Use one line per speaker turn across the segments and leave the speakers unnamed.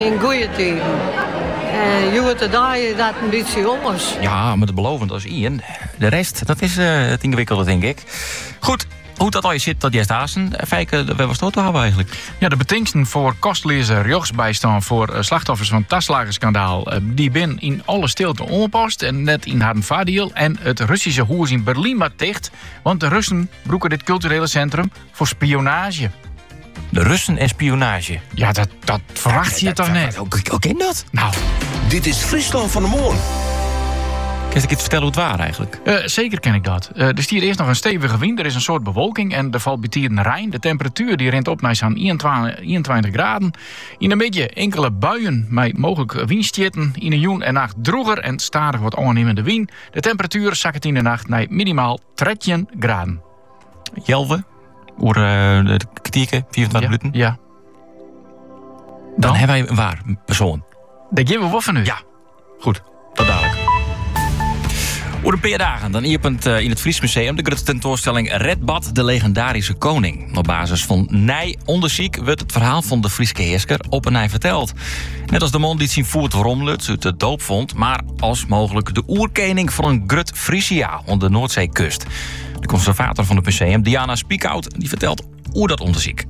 In goede tijden. Je wordt erbij dat een beetje anders.
Ja, maar het belovend als Ian. De rest, dat is het ingewikkelde, denk ik. Goed, hoe dat al je zit, dat juist Azen. Fijke, waar was het te hebben eigenlijk?
Ja, de betingsten voor kostelijke rechtsbijstand voor slachtoffers van het taslagerschandaal... die ben in alle stilte ongepast en net in Hardenvadiel. En het Russische hoers in Berlijn maar dicht. Want de Russen broeken dit culturele centrum voor spionage.
De Russen en spionage.
Ja, dat verwacht je toch net?
Hoe ken dat?
Nou,
Dit is Friesland van de Moon.
Kan ik iets vertellen hoe het waar eigenlijk?
zeker ken ik dat. Er stiert eerst nog een stevige wind, er is een soort bewolking... en er valt betier een Rijn. De temperatuur die rent op naar zo'n 21 graden. In een beetje enkele buien met mogelijk windstjetten. In een joen en nacht droeger en stadig wordt aannemende wind. De temperatuur zakt in de nacht naar minimaal 13 graden.
Jelve? Oer de kwartierke, 24 minuten?
Ja.
Dan hebben wij een waar persoon.
Dat geven we wat van u.
Ja, goed. Tot dadelijk. Over een paar dagen dan opent in het Fries Museum de grote tentoonstelling Redbad, de legendarische koning. Op basis van onderzoek wordt het verhaal van de Frieske heerser op en nij verteld. Net als de man die zijn voet romluts uit de doop vond, maar als mogelijk de oerkening van een grut Frisia aan de Noordzeekust. De conservator van het museum, Diana Spiekhout, die vertelt hoe dat onderzoek.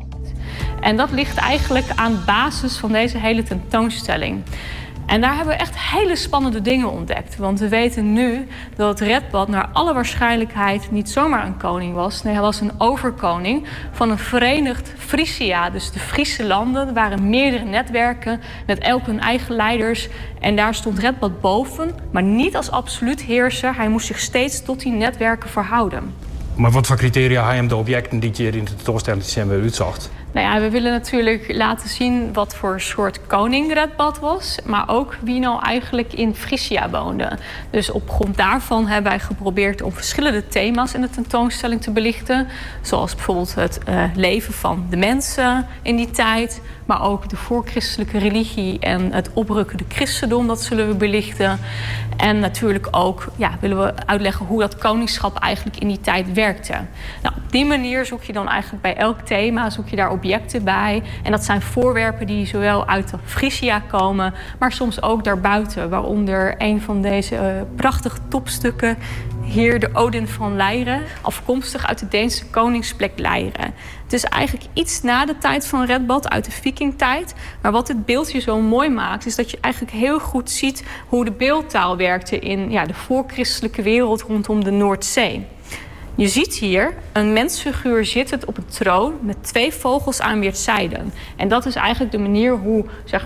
En dat ligt eigenlijk aan de basis van deze hele tentoonstelling. En daar hebben we echt hele spannende dingen ontdekt. Want we weten nu dat Redbad naar alle waarschijnlijkheid niet zomaar een koning was. Nee, hij was een overkoning van een verenigd Frisia. Dus de Friese landen. Er waren meerdere netwerken met elk hun eigen leiders. En daar stond Redbad boven, maar niet als absoluut heerser. Hij moest zich steeds tot die netwerken verhouden.
Maar wat voor criteria hij hem de objecten die je in de tentoonstelling weer uitzocht?
Nou ja, we willen natuurlijk laten zien wat voor soort koning Redbad was, maar ook wie nou eigenlijk in Frisia woonde. Dus op grond daarvan hebben wij geprobeerd om verschillende thema's in de tentoonstelling te belichten. Zoals bijvoorbeeld het leven van de mensen in die tijd, maar ook de voorchristelijke religie en het oprukkende christendom, dat zullen we belichten. En natuurlijk ook willen we uitleggen hoe dat koningschap eigenlijk in die tijd werkte. Nou, op die manier zoek je dan eigenlijk bij elk thema zoek je daar objecten bij. En dat zijn voorwerpen die zowel uit de Frisia komen, maar soms ook daarbuiten. Waaronder een van deze prachtige topstukken. Hier de Odin van Leire, afkomstig uit de Deense koningsplek Leire. Het is eigenlijk iets na de tijd van Redbad, uit de vikingtijd. Maar wat dit beeldje zo mooi maakt, is dat je eigenlijk heel goed ziet hoe de beeldtaal werkte in de voorchristelijke wereld rondom de Noordzee. Je ziet hier een mensfiguur zittend op een troon met 2 vogels aan weerszijden. En dat is eigenlijk de manier hoe,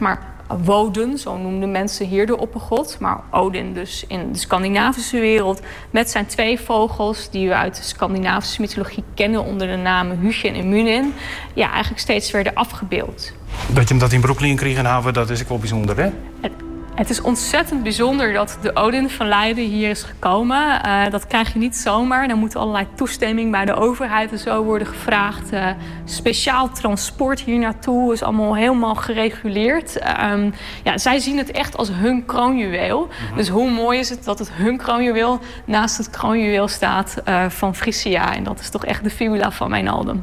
Woden, zo noemden mensen hier de oppergod, maar Odin dus in de Scandinavische wereld, met zijn 2 vogels die we uit de Scandinavische mythologie kennen onder de namen Hugin en Munin, eigenlijk steeds werden afgebeeld.
Dat je hem dat in Brooklyn kreeg en haven, dat is ook wel bijzonder, hè?
Het is ontzettend bijzonder dat de Odin van Leiden hier is gekomen. Dat krijg je niet zomaar. Dan moet allerlei toestemming bij de overheid en zo worden gevraagd. Speciaal transport hier naartoe is allemaal helemaal gereguleerd. Zij zien het echt als hun kroonjuweel. Dus hoe mooi is het dat het hun kroonjuweel naast het kroonjuweel staat van Frisia. En dat is toch echt de fibula van Wijnaldum.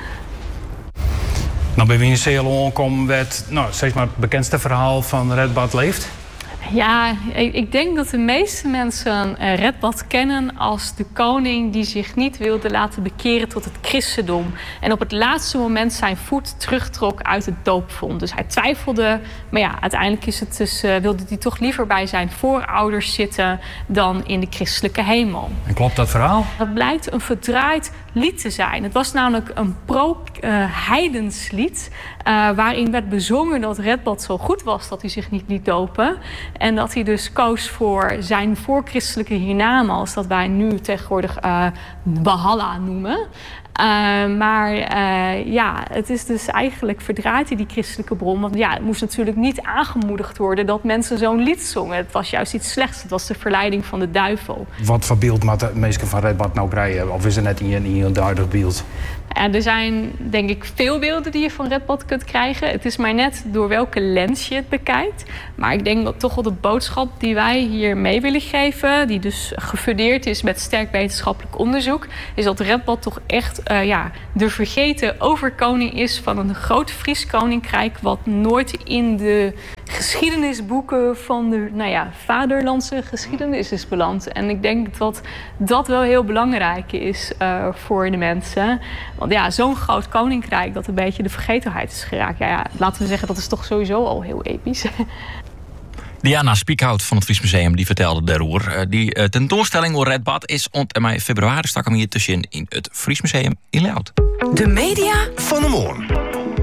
Nou, bij wie in CLO komt werd steeds maar het bekendste verhaal van Redbad leeft.
Ja, ik denk dat de meeste mensen Redbad kennen als de koning die zich niet wilde laten bekeren tot het christendom. En op het laatste moment zijn voet terugtrok uit het doopvond. Dus hij twijfelde, maar uiteindelijk is het dus, wilde hij toch liever bij zijn voorouders zitten dan in de christelijke hemel.
En klopt dat verhaal?
Dat blijkt een verdraaid lied te zijn. Het was namelijk een pro-heidens lied waarin werd bezongen dat Redbad zo goed was dat hij zich niet liet dopen. En dat hij dus koos voor zijn voorchristelijke hiernamaals, dat wij nu tegenwoordig Valhalla noemen. Het is dus eigenlijk verdraait hij die christelijke bron. Want het moest natuurlijk niet aangemoedigd worden dat mensen zo'n lied zongen. Het was juist iets slechts. Het was de verleiding van de duivel.
Wat voor beeld moet de mensen van Redbad nou krijgen? Of is er net in een duidelijk beeld?
En er zijn, denk ik, veel beelden die je van Redbad kunt krijgen. Het is maar net door welke lens je het bekijkt. Maar ik denk dat toch wel de boodschap die wij hier mee willen geven, die dus gefundeerd is met sterk wetenschappelijk onderzoek, is dat Redbad toch echt de vergeten overkoning is van een groot Fries koninkrijk, wat nooit in de geschiedenisboeken van de vaderlandse geschiedenis is beland. En ik denk dat dat wel heel belangrijk is voor de mensen. Want zo'n groot koninkrijk dat een beetje de vergetelheid is geraakt. Laten we zeggen, dat is toch sowieso al heel episch.
Diana Spiekhout van het Fries Museum die vertelde daarover. Die tentoonstelling over Red Bad is in februari stak hem hier tussenin in het Fries Museum in Leeuwarden.
De media van de morgen.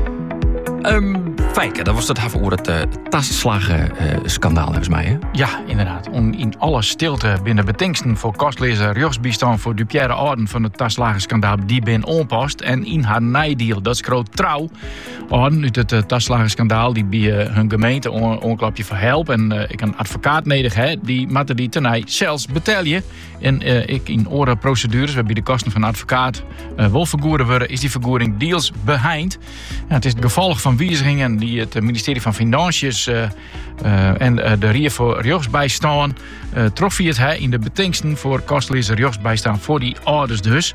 Fijke, dat was het over het tasslagen-schandaal volgens mij, hè?
Ja, inderdaad. In alle stilte binnen betingsten voor kostlezer rechtsbijstand voor Dupierre Orden van het tasslagen-schandaal die ben onpast. En in haar nijdeal, dat is groot trouw. Orden uit het tasslagen-schandaal die bij hun gemeente onklapje voor help. En ik een advocaat nodig heb, die matte die tenij zelfs betalen. En ik in orde procedures, waarbij de kosten van een advocaat wil vergoeden worden, is die vergoeding deels behind. Ja, het is het gevolg van wijzigingen die het ministerie van Financiën en de Rier voor rechtsbijstaan trofiert hij in de betingsten voor kostlezer rechtsbijstaan voor die ouders dus.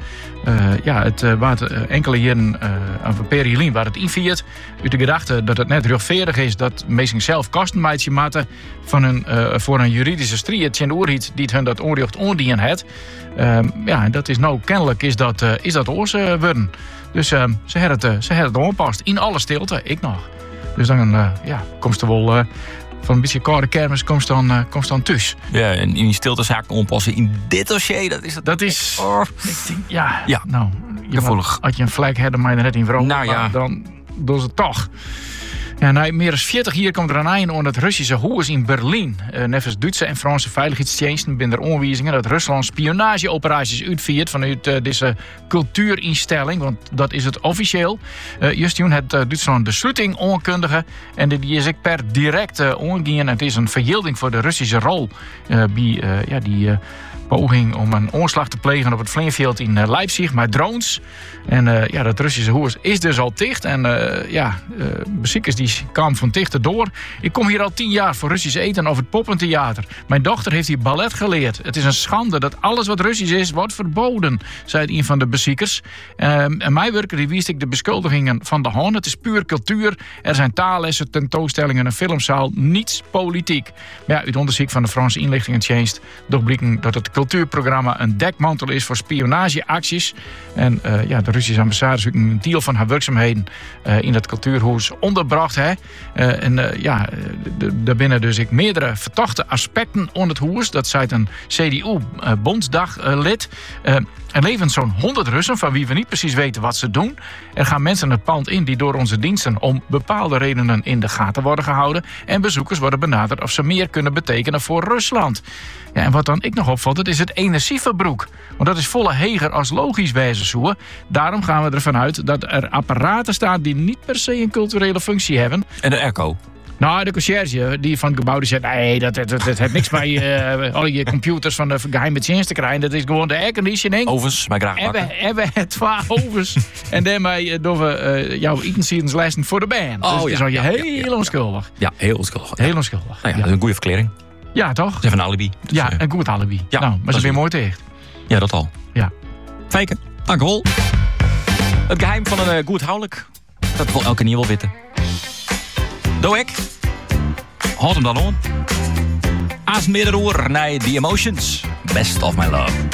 Het waard enkele jaren een periode waar het inviert uit de gedachte dat het net rechtvaardig is dat mensen zelf kosten meidje matten voor een juridische strijd in de oorheid die hun dat onrecht ondienen het. Dat is nou kennelijk is dat oors worden. Dus ze hebben het onpast in alle stilte, ik nog. Dus dan komst er wel van een beetje koude kermis komst dan thuis.
Ja, en in die stiltezaken onpassen in dit dossier, dat is.
Ik denk, nou,
gevoelig.
Als je een vlek hebt, dan mag je er net in vrouw.
Nou ja.
Dan doen ze het toch. Ja, meer dan 40 jaar komt er een einde aan het Russische huis in Berlijn. Nevens Duitse en Franse veiligheidsdiensten binnen er aanwijzingen dat Rusland spionageoperaties uitvoert vanuit deze cultuurinstelling, want dat is het officieel. Just toen het Duitsland de sluiting aankondigen en die is ik per direct aangegaan. Het is een vergelding voor de Russische rol bij die poging om een aanslag te plegen op het Vleenveld in Leipzig met drones. En dat Russische huis is dus al dicht. En bezoekers die kwamen van dichter door. Ik kom hier al 10 jaar voor Russisch eten of het poppentheater. Mijn dochter heeft hier ballet geleerd. Het is een schande dat alles wat Russisch is, wordt verboden, zei een van de bezoekers. En mijn werker die wist ik de beschuldigingen van de hand. Het is puur cultuur. Er zijn taallessen, tentoonstellingen, een filmzaal. Niets politiek. Maar uit onderzoek van de Franse inlichtingendienst doorblikken dat het cultuurprogramma een dekmantel is voor spionageacties. En de Russische ambassade is een deel van haar werkzaamheden in het cultuurhuis onderbracht. Daar binnen dus ik meerdere verdachte aspecten aan het huis. Dat zei een CDU-bondsdaglid. Er leven zo'n 100 Russen van wie we niet precies weten wat ze doen. Er gaan mensen het pand in die door onze diensten om bepaalde redenen in de gaten worden gehouden. En bezoekers worden benaderd of ze meer kunnen betekenen voor Rusland. Ja, en wat dan ik nog opvalt, dat is het energieverbruik. Want dat is volle heger als logisch wijze zoeken. Daarom gaan we ervan uit dat er apparaten staan die niet per se een culturele functie hebben.
En de airco?
Nou, de conciërge die van het gebouw die zegt, nee, dat heeft niks bij al je computers van de geheime dienst te krijgen. Dat is gewoon de airconditioning.
Ovens, maar graag pakken.
En we hebben 2 ovens. En daarmee doen we jouw etenslessen voor de band. Dus het is al heel onschuldig.
Ja, heel onschuldig.
Heel onschuldig.
Nou dat is een goede verklaring.
Ja, toch?
Dat is even een alibi. Dus,
een goed alibi.
Ja,
nou, maar ze zijn mooi tegen.
Ja, dat al.
Ja.
Fijke, dank wel. Het geheim van een goed huwelijk. Dat wil elke nieuw wel weten. Doe ik. Houd hem dan om. Aas meer naar The Emotions. Best of my love.